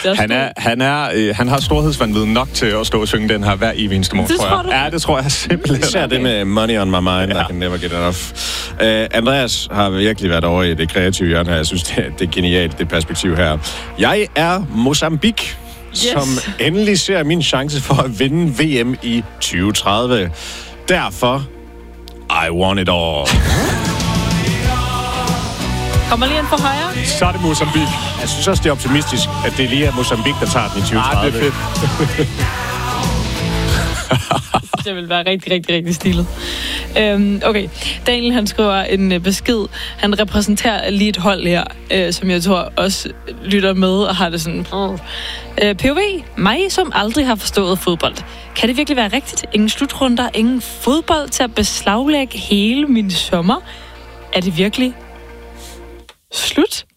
Han har storhedsvanvid nok til at stå og synge den her hver eneste morgen, tror jeg. Ja, det tror jeg simpelthen. Især det med Money on my mind, I can never get enough. Andreas har virkelig været over i det kreative hjørne her. Jeg synes, det er genialt, det perspektiv her. Jeg er Mozambique, som endelig ser min chance for at vinde VM i 2030. Derfor, I want it all. Kommer lige ind for højre. Så er det Mozambique. Jeg synes også, det er optimistisk, at det lige er Mozambique, der tager den i 2030. Det er fedt. Det vil være rigtig, rigtig, rigtig stilet. Okay, Daniel han skriver en besked. Han repræsenterer lige et hold her, som jeg tror også lytter med og har det sådan... POV, mig som aldrig har forstået fodbold. Kan det virkelig være rigtigt? Ingen slutrunder, ingen fodbold til at beslaglægge hele min sommer? Er det virkelig slut?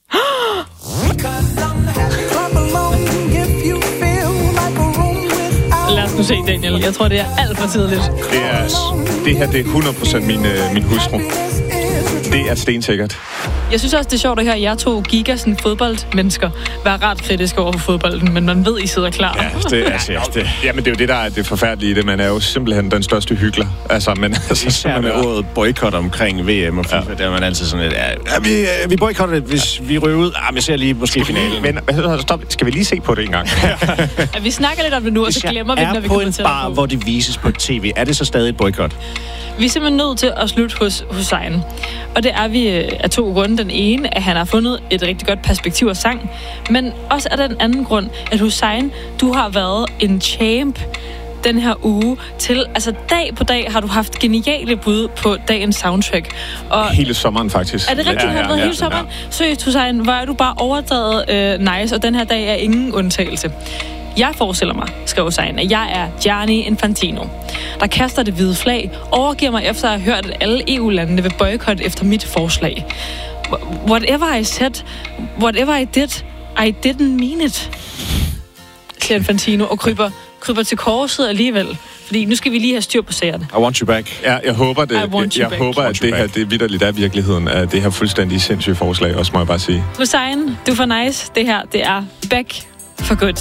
Lad os nu se, Daniel. Jeg tror, det er alt for tidligt. Det her det er 100% min hustru. Det er stensikkert. Jeg synes også, det er sjovt at høre jer to sådan fodboldmennesker være ret kritiske over for fodbolden, men man ved, I sidder klar. Ja, det er Jamen, det er jo det, der er det forfærdelige i det. Man er jo simpelthen den største hykler. Altså, men især med ordet boykot omkring VM og FIFA, der er man altid sådan lidt, vi boykotter det, hvis vi ryger ud. Vi ser lige måske finalen. Men stop, skal vi lige se på det en gang? Vi snakker lidt om det nu, og så glemmer vi det, når vi kommer til på en bar, hvor det vises på tv. Er det så stadig et boykot? Vi er simpelthen nødt til at slutte hos Hussein. Og det er vi af to grunde. Den ene, at han har fundet et rigtig godt perspektiv og sang. Men også af den anden grund, at Hussein, du har været en champ den her uge til, altså dag på dag har du haft geniale bud på dagens soundtrack. Og hele sommeren faktisk. Er det rigtigt, har du været hele sommeren? Seriøst, Hussein, hvor er du bare overdrevet nice, og den her dag er ingen undtagelse. Jeg forestiller mig, skriver Hussein, at jeg er Gianni Infantino, der kaster det hvide flag, overgiver mig efter at have hørt, at alle EU-landene vil boykotte efter mit forslag. Whatever I said, whatever I did, I didn't mean it, siger Infantino, og kryber til korset alligevel. Fordi nu skal vi lige have styr på sagerne. I want you back. Ja, jeg håber, at det her det vitterligt er virkeligheden af det her fuldstændig sindssyge forslag, også må jeg bare sige. Hussein, du er for nice. Det her, det er back for good.